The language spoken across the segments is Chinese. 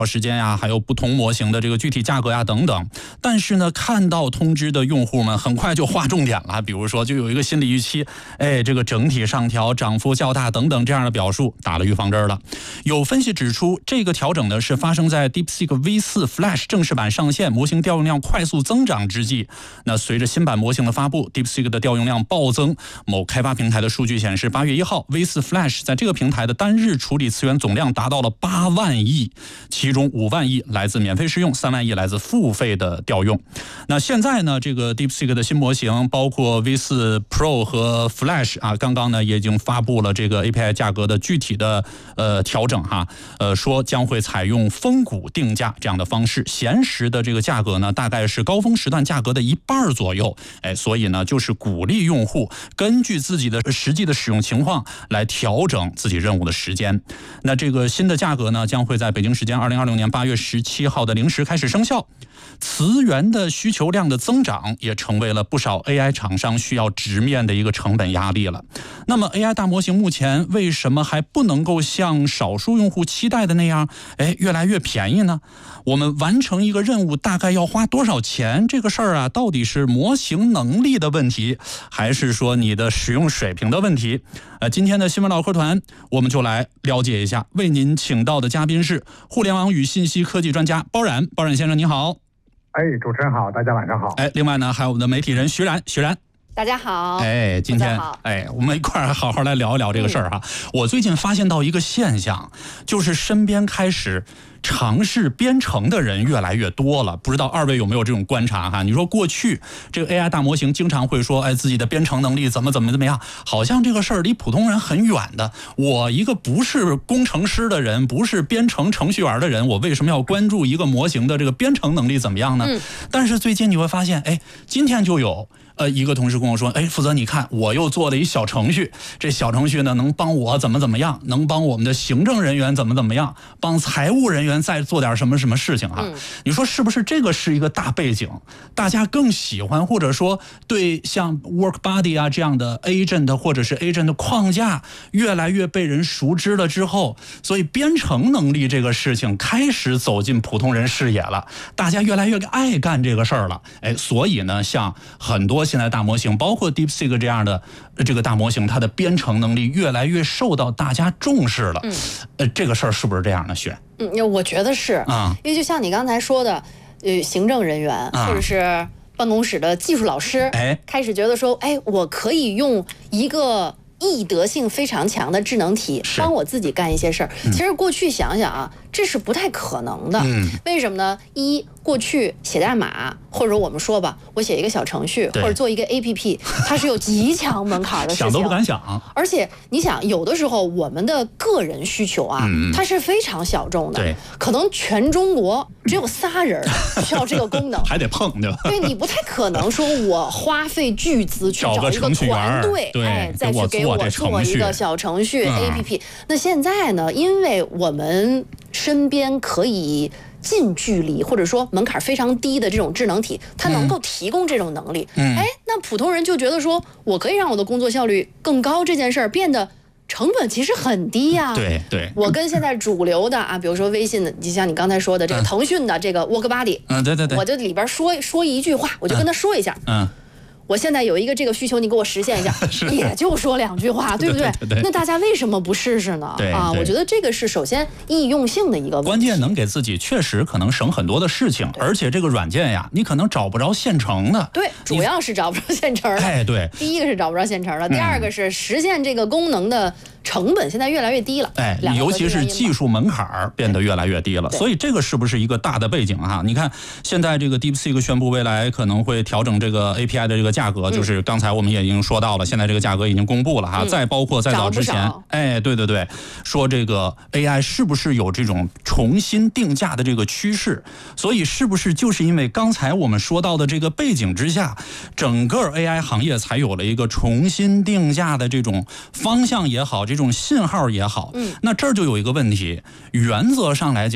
时间呀，还有不同模型的这个具体价格呀等等。但是呢，看到通知的用户们很快就划重点了，比如说就有一个心理预期，这个整体上调涨幅较大等等这样的表述，打了预防针了。有分析指出，这个调整呢是发生在 DeepSeek V4 Flash 正式版上线，模型调用量快速增长之际。那随着新版模型的发布 ，DeepSeek 的调用量暴增。某开发平台的数据显示，8月1号 V4 Flash 在这个平台的单日处理词源总量达到了8万亿，其中5万亿来自免费试用，3万亿来自付费的调用。那现在呢，这个 DeepSeek 的新模型包括 V4 Pro 和 Flash 啊，刚刚呢也已经发布了这个 API 价格的具体的调整哈，说将会采用峰谷定价这样的方式，闲时的这个价格呢大概是高峰时段价格的1半左右，所以呢就是鼓励用户根据自己的实际的使用情况来调整自己任务的时间。那这个新的价格呢将会在北京时间2026年8月17号的0时开始生效。词源的需求量的增长也成为了不少 AI 厂商需要直面的一个成本压力了。那么 AI 大模型目前为什么还不能够像少数用户期待的那样越来越便宜呢？我们完成一个任务大概要花多少钱？这个事儿啊，到底是模型能力的问题，还是说你的使用水平的问题？今天的新闻老科团我们就来了解一下。为您请到的嘉宾是互联网与信息科技专家包冉。包冉先生您好。 主持人好，大家晚上好。 另外呢还有我们的媒体人徐然。 大家好。 今天我们一块儿好好来聊一聊这个事儿哈。我最近发现到一个现象，就是身边开始尝试编程的人越来越多了，不知道二位有没有这种观察哈？你说过去这个 AI 大模型经常会说，自己的编程能力怎么样，好像这个事儿离普通人很远的。我一个不是工程师的人，不是编程程序员的人，我为什么要关注一个模型的这个编程能力怎么样呢？但是最近你会发现，今天就有一个同事跟我说，负责你看，我又做了一小程序，这小程序呢能帮我怎么样，能帮我们的行政人员怎么样，帮财务人员再做点什么事情啊？你说是不是这个是一个大背景？大家更喜欢，或者说对像 WorkBuddy 啊这样的 agent 或者是 agent 的框架越来越被人熟知了之后，所以编程能力这个事情开始走进普通人视野了，大家越来越爱干这个事儿了。所以呢，像很多现在大模型，包括 DeepSeek 这样的这个大模型，它的编程能力越来越受到大家重视了。这个事儿是不是这样的，雪？ 我觉得是啊，因为就像你刚才说的，行政人员或者是办公室的技术老师，开始觉得说，我可以用一个易得性非常强的智能体帮我自己干一些事儿。其实过去想想啊，这是不太可能的。为什么呢？过去写代码，或者我们说吧，我写一个小程序或者做一个 APP， 它是有极强门槛的事情， 想都不敢想。 而且你想，有的时候我们的个人需求啊，它是非常小众的，可能全中国只有3人需要这个功能， 还得碰对吧？ 对，你不太可能说我花费巨资去找一个团队，再去给我做一个小程序 APP。那现在呢，因为我们身边可以近距离或者说门槛非常低的这种智能体，它能够提供这种能力。那普通人就觉得说，我可以让我的工作效率更高，这件事儿变得成本其实很低呀。 对， 我跟现在主流的啊，比如说微信的，就像你刚才说的这个腾讯的这个 WorkBuddy， 对， 我就里边说一句话，我就跟他说一下，我现在有一个这个需求，你给我实现一下，也就说2句话，对不对？那大家为什么不试试呢？我觉得这个是首先易用性的一个问题， 关键能给自己确实可能省很多的事情，而且这个软件呀，你可能找不着现成的。 对，主要是找不着现成的。 对， 第一个是找不着现成的，第二个是实现这个功能的成本现在越来越低了。 尤其是技术门槛变得越来越低了，所以这个是不是一个大的背景啊？你看现在这个 DeepSeek 宣布未来可能会调整这个 API 的这个价格，就是刚才我们也已经说到了，现在这个价格已经公布了哈。再包括在早之前，对，说这个 AI 是不是有这种重新定价的这个趋势？所以是不是就是因为刚才我们说到的这个背景之下，整个 AI 行业才有了一个重新定价的这种方向也好，这种信号也好？那这儿就有一个问题，原则上来讲，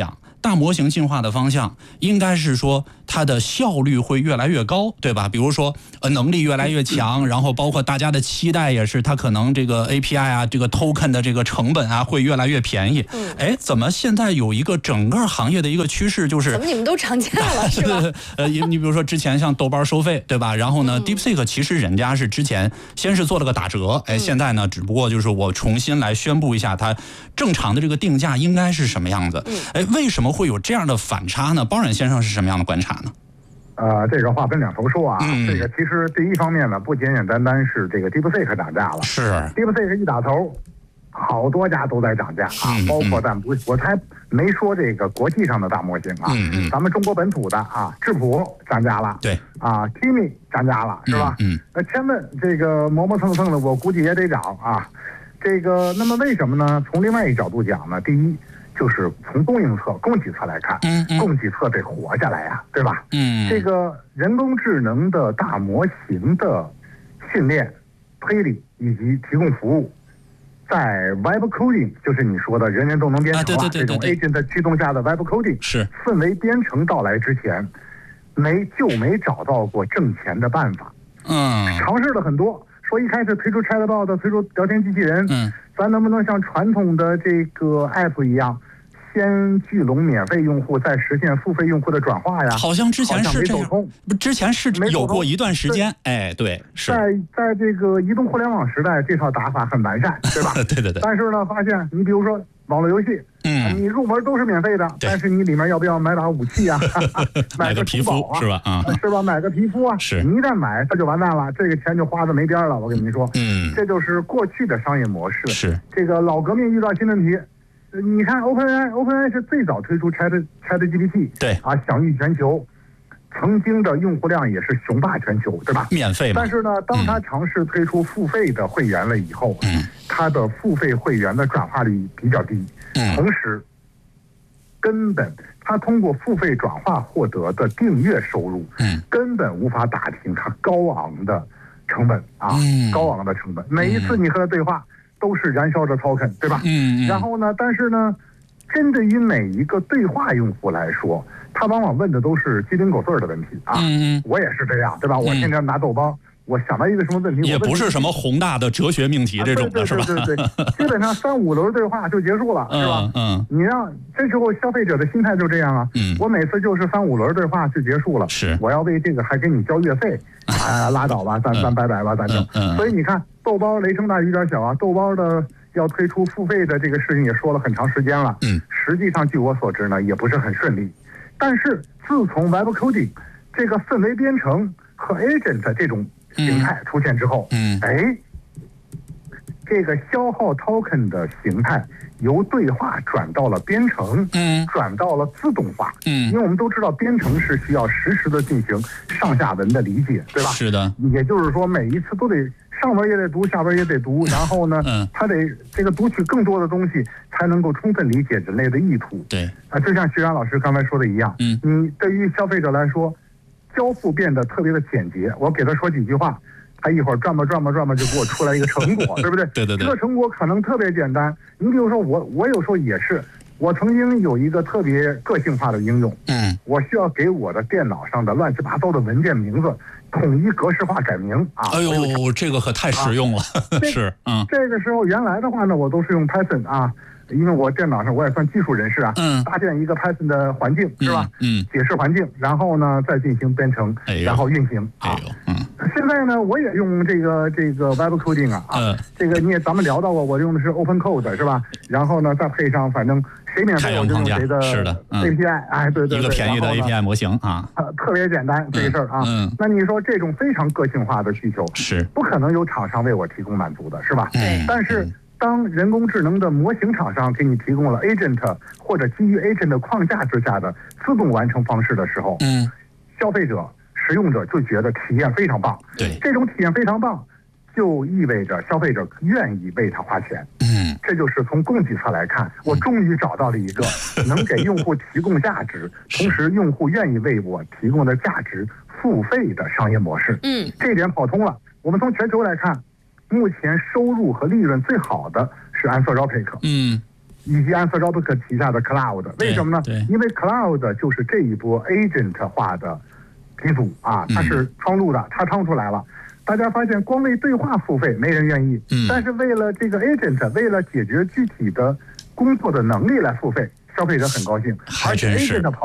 大模型进化的方向应该是说它的效率会越来越高，对吧？比如说能力越来越强，然后包括大家的期待也是，它可能这个 API 啊，这个 token 的这个成本啊会越来越便宜。怎么现在有一个整个行业的一个趋势就是怎么你们都涨价了是吧？ 你比如说之前像豆瓣收费，对吧？然后呢，DeepSeek 其实人家是之前先是做了个打折，现在呢只不过就是我重新来宣布一下它正常的这个定价应该是什么样子。为什么会有这样的反差呢？包冉先生是什么样的观察呢？ 这个话分两头说啊。这个其实第一方面呢，不简简单单是这个 DeepSeek 涨价了， 是 DeepSeek 一打头，好多家都在涨价啊，包括但不，我才没说这个国际上的大模型啊，咱们中国本土的啊，智谱涨价了， 对啊 ，Kimi 涨价了，是吧？千问这个磨磨蹭蹭的，我估计也得涨啊。这个那么为什么呢？从另外一个角度讲呢，第一就是从供应侧、供给侧来看，供给侧得活下来呀，对吧？这个人工智能的大模型的训练、推理以及提供服务，在 Web Coding 就是你说的人人都能编程了，这种 agent 驱动下的 Web Coding 是氛围编程到来之前，没找到过挣钱的办法。尝试了很多。说一开始推出 Chatbot 推出聊天机器人，咱能不能像传统的这个 App 一样，先聚拢免费用户，再实现付费用户的转化呀？ 好像之前是这样，之前是有过一段时间，对，是在这个移动互联网时代，这套打法很完善，对吧？ 对。 但是呢，发现你比如说网络游戏，你入门都是免费的，但是你里面要不要买把武器啊？ 买个皮肤是吧？ 是吧？买个皮肤啊！ 是， 你一旦买，它就完蛋了，这个钱就花的没边了。我跟你们说，这就是过去的商业模式。 是这个老革命遇到新问题。你看 OpenAI 是最早推出 ChatGPT， 对啊，享誉全球，曾经的用户量也是雄霸全球，对吧？ 免费嘛。 但是呢，当他尝试推出付费的会员了以后，他的付费会员的转化率比较低，同时，根本他通过付费转化获得的订阅收入，根本无法打平他高昂的成本啊，高昂的成本。每一次你和他对话，都是燃烧着 token， 对吧？然后呢，但是呢，针对于每一个对话用户来说，他往往问的都是鸡零狗碎的问题啊。我也是这样，对吧？我天天拿豆包，我想到一个什么问题， 也不是什么宏大的哲学命题这种的，是吧？ 对，基本上3-5轮对话就结束了，是吧？你让这时候消费者的心态就这样啊。我每次就是3-5轮对话就结束了， 是， 我要为这个还给你交月费啊，拉倒吧，咱拜拜吧，咱就。所以你看，豆包雷声大雨点小啊，豆包的要推出付费的这个事情也说了很长时间了，实际上据我所知呢，也不是很顺利。但是自从 Web Coding 这个氛围编程和 agent 这种形态出现之后，这个消耗 token 的形态由对话转到了编程，转到了自动化，因为我们都知道编程是需要实时的进行上下文的理解，对吧？ 是的， 也就是说每一次都得上文也得读，下文也得读，然后呢，他得这个读取更多的东西，才能够充分理解人类的意图。 对啊，就像徐然老师刚才说的一样，你对于消费者来说，交付变得特别的简洁，我给他说几句话，他一会儿转吧就给我出来一个成果，对不对？ 对。 这个成果可能特别简单，你比如说我有时候也是，我曾经有一个特别个性化的应用，我需要给我的电脑上的乱七八糟的文件名字统一格式化改名啊！ 哎呦，这个可太实用了，是， 这个时候原来的话呢，我都是用 Python 啊。因为我电脑上我也算技术人士啊，搭建一个 Python 的环境是吧？解释环境，然后呢再进行编程，然后运行啊。现在呢，我也用这个 Web Coding 啊，这个咱们聊到过，我用的是 Open Code 是吧？然后呢再配上反正谁免费我就用谁的 API， 哎，对， 一个便宜的 API 模型啊， 特别简单这个事儿啊。那你说这种非常个性化的需求是不可能有厂商为我提供满足的，是吧？但是当人工智能的模型厂商给你提供了 agent 或者基于 agent 的框架之下的自动完成方式的时候，消费者、使用者就觉得体验非常棒。 对， 这种体验非常棒，就意味着消费者愿意为它花钱。这就是从供给侧来看，我终于找到了一个能给用户提供价值，同时用户愿意为我提供的价值付费的商业模式。这一点跑通了。我们从全球来看，目前收入和利润最好的是 Anthropic， 以及安瑟罗布克旗下的 Cloud， 为什么呢？因为 Cloud 就是这一波 agent 化的鼻祖啊，它是窗路的，它窗出来了。大家发现，光为对话付费没人愿意，但是为了这个 agent， 为了解决具体的工作的能力来付费，消费者很高兴，而且 agent 跑